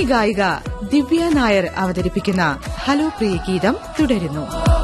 ഗായിക ദിവ്യ നായർ അവതരിപ്പിക്കുന്ന ഹലോ പ്രിയ ഗീതം തുടരുന്നു.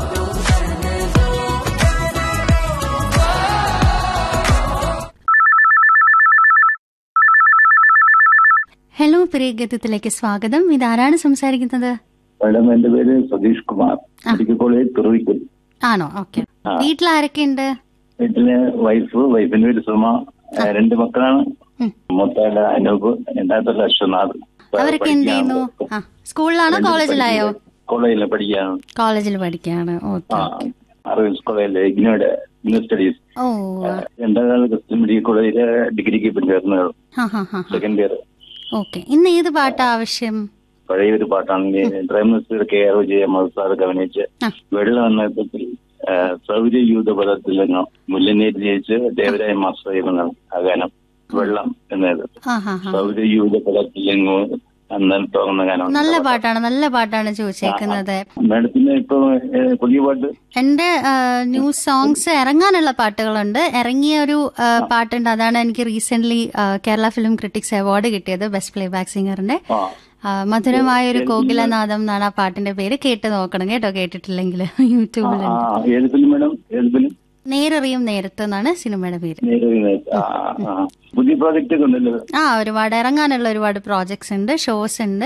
ഹലോ പ്രിയ ഗീതത്തിലേക്ക് സ്വാഗതം. ഇതാരാണ് സംസാരിക്കുന്നത്? മാഡം, എന്റെ പേര് സതീഷ് കുമാർ, മെഡിക്കൽ കോളേജ് തുറവിക്കൽ. ആണോ? ഓക്കെ. വീട്ടിൽ ആരൊക്കെയുണ്ട്? വീട്ടില് വൈഫിന്റെ പേര് സുമ, 2 മക്കളാണ്. മൂത്തയാള് അനൂപ്, രണ്ടാമത്തെ അശ്വനാഥ്. അവരൊക്കെ എന്ത് ചെയ്യുന്നു? സ്കൂളിലാണോ കോളേജിലായോ? കോളേജിൽ പഠിക്കാണ്. കോളേജിൽ പഠിക്കാണ്. അറിവിൽസ് കോളേജിലെ ഇഗ്നോയുടെ സ്റ്റഡീസ്. രണ്ടാമത് ക്രിസ്ത്യൻ മെഡിക്കൽ കോളേജിലെ ഡിഗ്രിക്ക് ഇപ്പം ചേർന്നത്, സെക്കൻഡ് ഇയർ. ഓക്കെ. ഇന്ന് ഏത് പാട്ടാ ആവശ്യം? പഴയൊരു പാട്ടാണ്. പ്രൈം മിനിസ്റ്റർ KR വിജയ മത്സാരൊക്കെ അഭിനയിച്ച് വെള്ളം എന്ന യുദ്ധത്തിൽ സൗരയൂഥ പദത്തിൽ നിന്നോ മുല്ലനേരി ജയിച്ച് ദേവരായ മാസ്റ്റർ ചെയ്യുന്നതാണ് ആ ഗാനം. വെള്ളം എന്നത് സൗരയൂഥ പദത്തിൽ നിന്നോ തോന്നുന്ന ഗാനം. നല്ല പാട്ടാണ് ചോദിച്ചേക്കുന്നത്. മാഡത്തിന് ഇപ്പൊ പുതിയ പാട്ട്? എന്റെ ന്യൂ സോങ്സ് ഇറങ്ങാനുള്ള പാട്ടുകളുണ്ട്. ഇറങ്ങിയ ഒരു പാട്ടുണ്ട്, അതാണ് എനിക്ക് recent Kerala film critics award കിട്ടിയത്, ബെസ്റ്റ് പ്ലേ ബാക്ക് സിംഗറിന്റെ. മധുരമായ ഒരു കോകിലനാദം എന്നാണ് ആ പാട്ടിന്റെ പേര്. കേട്ട് നോക്കണം കേട്ടോ, കേട്ടിട്ടില്ലെങ്കിൽ യൂട്യൂബിൽ. നേരറിയും നേരത്ത് എന്നാണ് സിനിമയുടെ പേര്. പുതിയ പ്രോജക്റ്റ് ഒക്കെ ഉണ്ടല്ലോ? ഒരുപാട് ഇറങ്ങാനുള്ള ഒരുപാട് പ്രോജക്ട്സ് ഉണ്ട്, ഷോസ് ഉണ്ട്.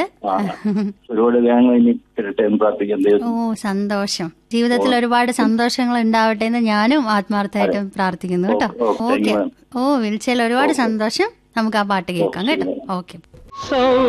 സന്തോഷം. ജീവിതത്തിൽ ഒരുപാട് സന്തോഷങ്ങൾ ഉണ്ടാവട്ടെ എന്ന് ഞാനും ആത്മാർത്ഥമായിട്ടും പ്രാർത്ഥിക്കുന്നു കേട്ടോ. ഓക്കെ. വിളിച്ചതിൽ ഒരുപാട് സന്തോഷം. നമുക്ക് ആ പാട്ട് കേൾക്കാം കേട്ടോ. ഓക്കെ.